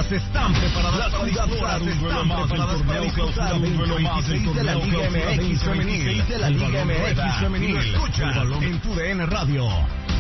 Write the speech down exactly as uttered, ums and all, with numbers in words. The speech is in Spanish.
jugadoras están preparadas para disfrutar un duelo más del torneo un duelo más del torneo de la Liga M X femenil, de la Liga M X femenil. Lo escuchas en tu D N Radio.